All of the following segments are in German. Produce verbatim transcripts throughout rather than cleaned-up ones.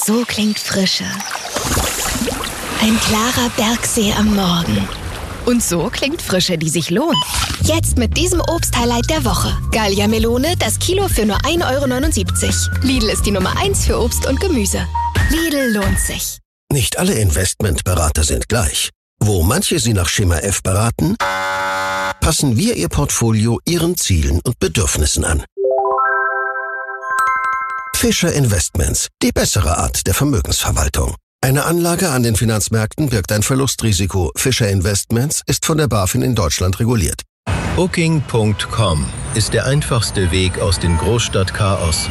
So klingt Frische. Ein klarer Bergsee am Morgen. Und so klingt Frische, die sich lohnt. Jetzt mit diesem Obst-Highlight der Woche. Gallia Melone, das Kilo für nur ein Euro neunundsiebzig. Lidl ist die Nummer eins für Obst und Gemüse. Lidl lohnt sich. Nicht alle Investmentberater sind gleich. Wo manche Sie nach Schema F beraten, passen wir Ihr Portfolio Ihren Zielen und Bedürfnissen an. Fischer Investments, die bessere Art der Vermögensverwaltung. Eine Anlage an den Finanzmärkten birgt ein Verlustrisiko. Fischer Investments ist von der BaFin in Deutschland reguliert. Booking Punkt com ist der einfachste Weg aus dem Großstadtchaos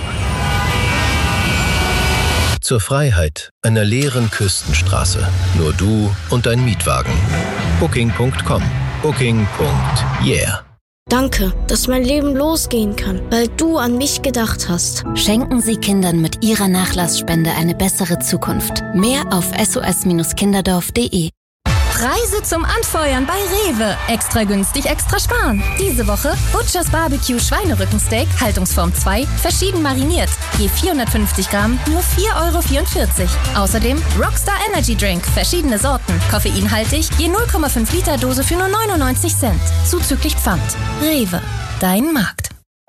zur Freiheit einer leeren Küstenstraße. Nur du und dein Mietwagen. Booking Punkt com. Booking. Yeah. Danke, dass mein Leben losgehen kann, weil du an mich gedacht hast. Schenken Sie Kindern mit Ihrer Nachlassspende eine bessere Zukunft. Mehr auf s o s kinderdorf punkt d e. Preise zum Anfeuern bei Rewe. Extra günstig, extra sparen. Diese Woche Butchers Barbecue Schweinerückensteak, Haltungsform zwei, verschieden mariniert. Je vierhundertfünfzig Gramm, nur vier Euro vierundvierzig. Außerdem Rockstar Energy Drink, verschiedene Sorten. Koffeinhaltig, je null Komma fünf Liter Dose für nur neunundneunzig Cent. Zuzüglich Pfand. Rewe, dein Markt.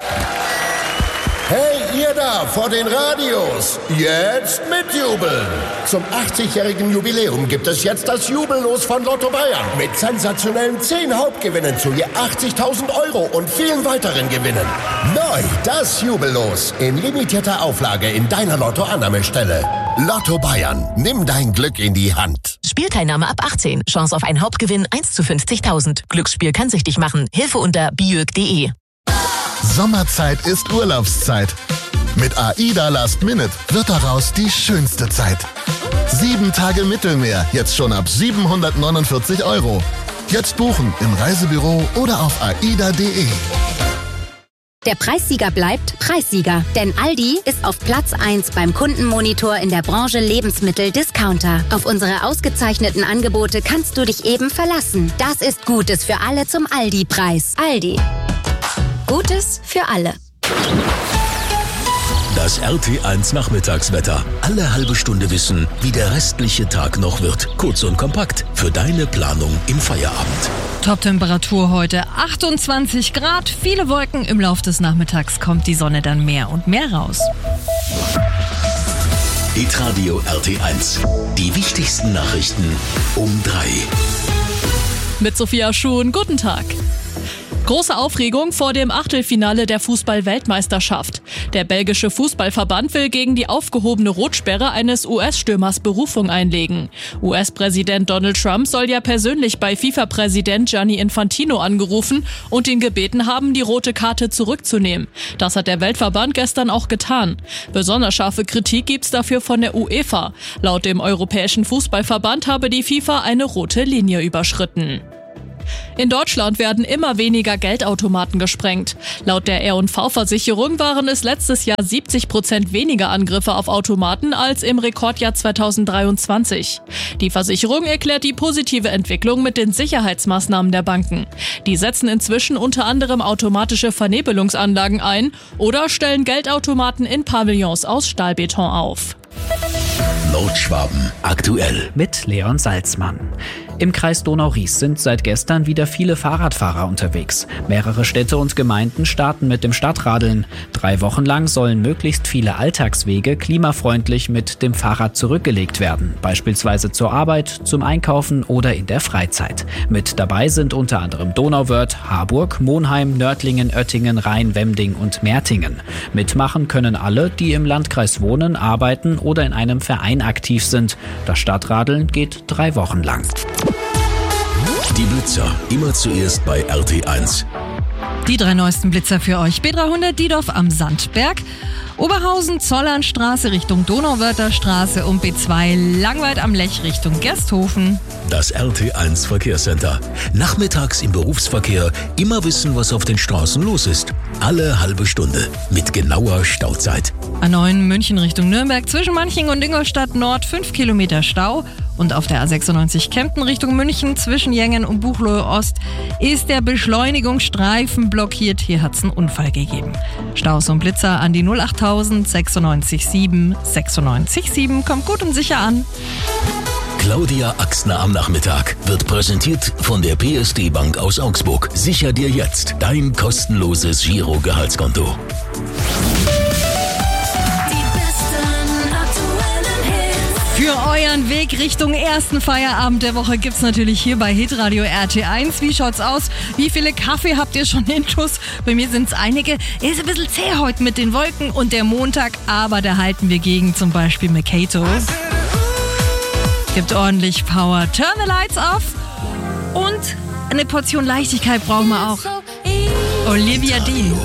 Hey, ihr da vor den Radios, jetzt mitjubeln! Zum achtzigjährigen Jubiläum gibt es jetzt das Jubellos von Lotto Bayern mit sensationellen zehn Hauptgewinnen zu je achtzigtausend Euro und vielen weiteren Gewinnen. Neu das Jubellos in limitierter Auflage in deiner Lotto-Annahmestelle. Lotto Bayern, nimm dein Glück in die Hand. Spielteilnahme ab achtzehn. Chance auf einen Hauptgewinn eins zu fünfzigtausend. Glücksspiel kann süchtig machen. Hilfe unter biög punkt de. Sommerzeit ist Urlaubszeit. Mit AIDA Last Minute wird daraus die schönste Zeit. Sieben Tage Mittelmeer, jetzt schon ab siebenhundertneunundvierzig Euro. Jetzt buchen im Reisebüro oder auf aida punkt de. Der Preissieger bleibt Preissieger, denn Aldi ist auf Platz eins beim Kundenmonitor in der Branche Lebensmittel-Discounter. Auf unsere ausgezeichneten Angebote kannst du dich eben verlassen. Das ist Gutes für alle zum Aldi-Preis. Aldi. Gutes für alle. Das R T eins Nachmittagswetter. Alle halbe Stunde wissen, wie der restliche Tag noch wird. Kurz und kompakt für deine Planung im Feierabend. Top-Temperatur heute achtundzwanzig Grad. Viele Wolken. Im Lauf des Nachmittags kommt die Sonne dann mehr und mehr raus. Hitradio R T eins. Die wichtigsten Nachrichten um drei. Mit Sophia Schuhn. Guten Tag. Große Aufregung vor dem Achtelfinale der Fußball-Weltmeisterschaft. Der belgische Fußballverband will gegen die aufgehobene Rotsperre eines U S-Stürmers Berufung einlegen. U S-Präsident Donald Trump soll ja persönlich bei FIFA-Präsident Gianni Infantino angerufen und ihn gebeten haben, die rote Karte zurückzunehmen. Das hat der Weltverband gestern auch getan. Besonders scharfe Kritik gibt's dafür von der UEFA. Laut dem Europäischen Fußballverband habe die FIFA eine rote Linie überschritten. In Deutschland werden immer weniger Geldautomaten gesprengt. Laut der R und V-Versicherung waren es letztes Jahr siebzig Prozent weniger Angriffe auf Automaten als im Rekordjahr zweitausenddreiundzwanzig. Die Versicherung erklärt die positive Entwicklung mit den Sicherheitsmaßnahmen der Banken. Die setzen inzwischen unter anderem automatische Vernebelungsanlagen ein oder stellen Geldautomaten in Pavillons aus Stahlbeton auf. Nordschwaben aktuell mit Leon Salzmann. Im Kreis Donau-Ries sind seit gestern wieder viele Fahrradfahrer unterwegs. Mehrere Städte und Gemeinden starten mit dem Stadtradeln. Drei Wochen lang sollen möglichst viele Alltagswege klimafreundlich mit dem Fahrrad zurückgelegt werden. Beispielsweise zur Arbeit, zum Einkaufen oder in der Freizeit. Mit dabei sind unter anderem Donauwörth, Harburg, Monheim, Nördlingen, Oettingen, Rhein, Wemding und Mertingen. Mitmachen können alle, die im Landkreis wohnen, arbeiten oder in einem Verein aktiv sind. Das Stadtradeln geht drei Wochen lang. Die Blitzer, immer zuerst bei R T eins. Die drei neuesten Blitzer für euch. B dreihundert Diedorf am Sandberg, Oberhausen, Zollernstraße Richtung Donauwörther Straße und B zwei Langwald am Lech Richtung Gersthofen. Das R T eins Verkehrscenter. Nachmittags im Berufsverkehr immer wissen, was auf den Straßen los ist. Alle halbe Stunde mit genauer Stauzeit. A neun München Richtung Nürnberg zwischen Manching und Ingolstadt Nord fünf Kilometer Stau. Und auf der A sechsundneunzig Kempten Richtung München zwischen Jengen und Buchloe Ost ist der Beschleunigungsstreifen blockiert. Hier hat es einen Unfall gegeben. Staus und Blitzer an die null achttausend sechsundneunzig sieben sechsundneunzig sieben. Kommt gut und sicher an. Claudia Axtner am Nachmittag wird präsentiert von der P S D Bank aus Augsburg. Sicher dir jetzt dein kostenloses Giro-Gehaltskonto. Für euren Weg Richtung ersten Feierabend der Woche gibt's natürlich hier bei Hitradio R T eins. Wie schaut's aus? Wie viele Kaffee habt ihr schon intus? Bei mir sind's einige. Ist ein bisschen zäh heute mit den Wolken und der Montag, aber da halten wir gegen, zum Beispiel Makato. Gibt ordentlich Power. Turn the lights off. Und eine Portion Leichtigkeit brauchen wir auch. Olivia Dean.